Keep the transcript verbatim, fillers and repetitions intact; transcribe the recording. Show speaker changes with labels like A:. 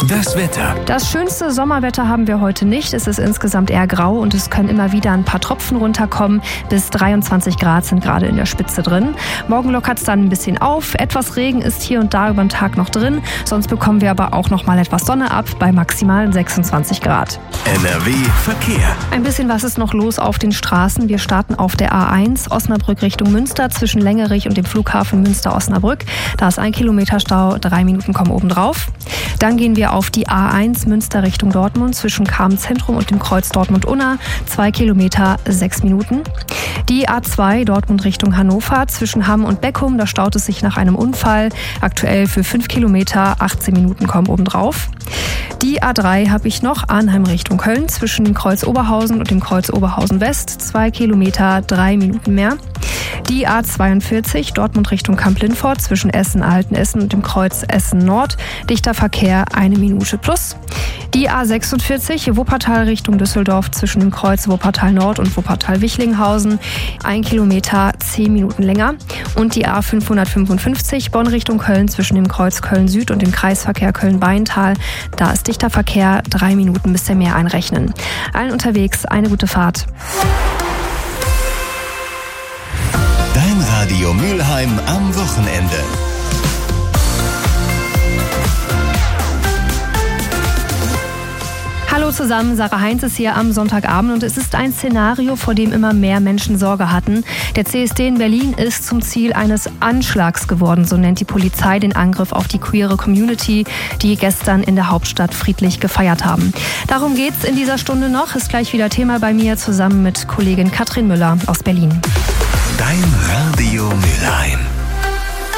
A: Das Wetter.
B: Das schönste Sommerwetter haben wir heute nicht. Es ist insgesamt eher grau und es können immer wieder ein paar Tropfen runterkommen. Bis dreiundzwanzig Grad sind gerade in der Spitze drin. Morgen lockert es dann ein bisschen auf. Etwas Regen ist hier und da über den Tag noch drin. Sonst bekommen wir aber auch noch mal etwas Sonne ab bei maximal sechsundzwanzig Grad.
A: N R W Verkehr.
B: Ein bisschen was ist noch los auf den Straßen. Wir starten auf der A eins Osnabrück Richtung Münster zwischen Längerich und dem Flughafen Münster-Osnabrück. Da ist ein Kilometer Stau, drei Minuten kommen obendrauf. Dann gehen wir auf die A eins Münster Richtung Dortmund zwischen Carmen-Zentrum und dem Kreuz Dortmund-Unna. Zwei Kilometer, sechs Minuten. Die A zwei Dortmund Richtung Hannover zwischen Hamm und Beckum. Da staut es sich nach einem Unfall. Aktuell für fünf Kilometer, achtzehn Minuten kommen obendrauf. Die A drei habe ich noch, Arnheim Richtung Köln zwischen dem Kreuz Oberhausen und dem Kreuz Oberhausen West. Zwei Kilometer, drei Minuten mehr. Die A zweiundvierzig Dortmund Richtung Kamp-Lindfort zwischen Essen-Altenessen und dem Kreuz Essen-Nord. Dichter Verkehr, eine Minute plus. Die A sechsundvierzig Wuppertal Richtung Düsseldorf zwischen dem Kreuz Wuppertal-Nord und Wuppertal-Wichlinghausen. Ein Kilometer, zehn Minuten länger. Und die A fünfhundertfünfundfünfzig Bonn Richtung Köln zwischen dem Kreuz Köln-Süd und dem Kreisverkehr Köln-Beintal. Da ist dichter Verkehr, drei Minuten bis der Meer einrechnen. Allen unterwegs eine gute Fahrt.
A: Dein Radio Mülheim am Wochenende.
B: Hallo zusammen, Sarah Heinz ist hier am Sonntagabend und es ist ein Szenario, vor dem immer mehr Menschen Sorge hatten. Der C S D in Berlin ist zum Ziel eines Anschlags geworden, so nennt die Polizei den Angriff auf die queere Community, die gestern in der Hauptstadt friedlich gefeiert haben. Darum geht's in dieser Stunde noch, ist gleich wieder Thema bei mir, zusammen mit Kollegin Katrin Müller aus Berlin.
A: Dein Radio Mülheim.